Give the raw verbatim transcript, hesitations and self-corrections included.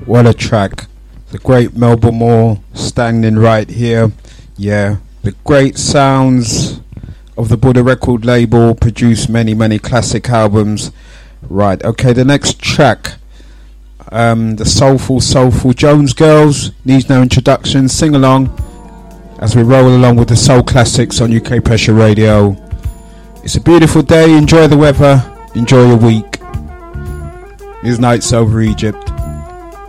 What a track. The great Melba Moore standing right here. Yeah, the great sounds of the Buddha record label, produced many, many classic albums. Right, okay, the next track, um, the Soulful, Soulful Jones Girls, needs no introduction. Sing along as we roll along with the soul classics on U K Pressure Radio. It's a beautiful day, enjoy the weather, enjoy your week. Here's Nights Over Egypt.